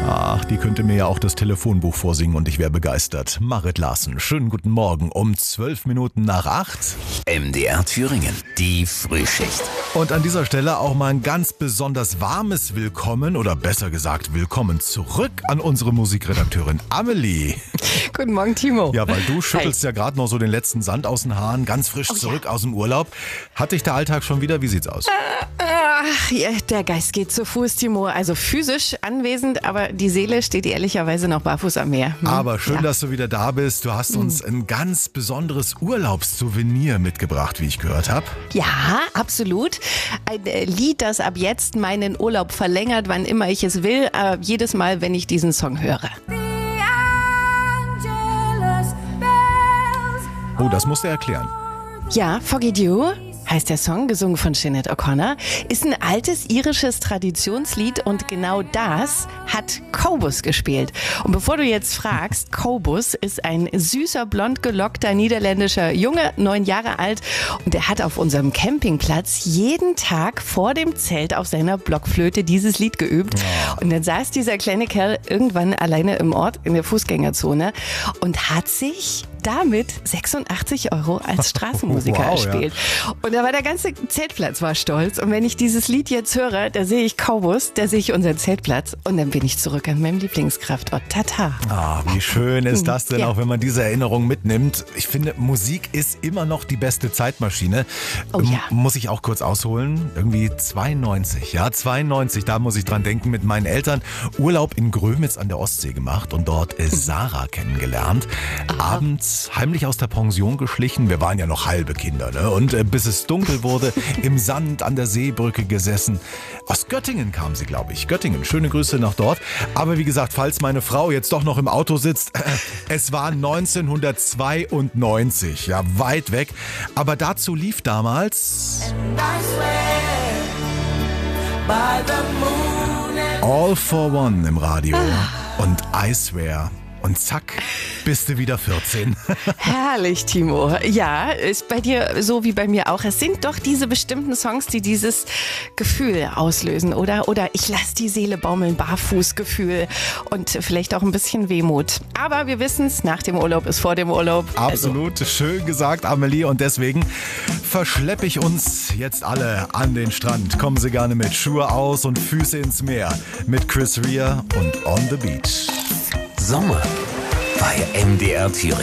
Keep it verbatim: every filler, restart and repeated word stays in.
Ach, die könnte mir ja auch das Telefonbuch vorsingen und ich wäre begeistert. Marit Larsen, schönen guten Morgen um zwölf Minuten nach acht. M D R Thüringen, die Frühschicht. Und an dieser Stelle auch mal ein ganz besonders warmes Willkommen oder besser gesagt Willkommen zurück an unsere Musikredakteurin Amelie. Guten Morgen, Timo. Ja, weil du schüttelst Hi. ja gerade noch so den letzten Sand aus den Haaren, ganz frisch oh, zurück ja. aus dem Urlaub. Hat dich der Alltag schon wieder? Wie sieht's aus? Ach, ja, der Geist geht zu Fuß, Timo. Also physisch anwesend, aber die Seele steht ehrlicherweise noch barfuß am Meer. Hm? Aber schön, ja. dass du wieder da bist. Du hast uns ein ganz besonderes Urlaubssouvenir mitgebracht, wie ich gehört habe. Ja, absolut. Ein äh, Lied, das ab jetzt meinen Urlaub verlängert, wann immer ich es will. Äh, jedes Mal, wenn ich diesen Song höre. Oh, das musst du erklären. Ja, Forget You heißt der Song, gesungen von Sinead O'Connor, ist ein altes irisches Traditionslied und genau das hat Cobus gespielt. Und bevor du jetzt fragst, Cobus ist ein süßer, blond gelockter niederländischer Junge, neun Jahre alt, und der hat auf unserem Campingplatz jeden Tag vor dem Zelt auf seiner Blockflöte dieses Lied geübt. Und dann saß dieser kleine Kerl irgendwann alleine im Ort in der Fußgängerzone und hat sich damit sechsundachtzig Euro als Straßenmusiker wow, erspielt. Ja. Und da war der ganze Zeltplatz war stolz. Und wenn ich dieses Lied jetzt höre, da sehe ich Cobus, da sehe ich unseren Zeltplatz und dann bin ich zurück an meinem Lieblingskraftort. Tata. Ah, wie schön ist das denn, ja. auch wenn man diese Erinnerung mitnimmt. Ich finde, Musik ist immer noch die beste Zeitmaschine. Oh ja. Muss ich auch kurz ausholen? Irgendwie zweiundneunzig, ja, zweiundneunzig, da muss ich dran denken, mit meinen Eltern Urlaub in Grömitz an der Ostsee gemacht und dort Sarah kennengelernt. Aha. Abends heimlich aus der Pension geschlichen. Wir waren ja noch halbe Kinder, ne? Und äh, bis es dunkel wurde, im Sand an der Seebrücke gesessen. Aus Göttingen kam sie, glaube ich. Göttingen, schöne Grüße nach dort. Aber wie gesagt, falls meine Frau jetzt doch noch im Auto sitzt, äh, es war neunzehnhundertzweiundneunzig, ja, weit weg. Aber dazu lief damals All for One im Radio und I Swear. Und zack, bist du wieder vierzehn. Herrlich, Timo. Ja, ist bei dir so wie bei mir auch. Es sind doch diese bestimmten Songs, die dieses Gefühl auslösen, oder? Oder ich lass die Seele baumeln, Barfußgefühl und vielleicht auch ein bisschen Wehmut. Aber wir wissen es, nach dem Urlaub ist vor dem Urlaub. Absolut, also. Schön gesagt, Amelie. Und deswegen verschleppe ich uns jetzt alle an den Strand. Kommen Sie gerne mit, Schuhe aus und Füße ins Meer. Mit Chris Rea und On the Beach. Sommer bei M D R Thüringen.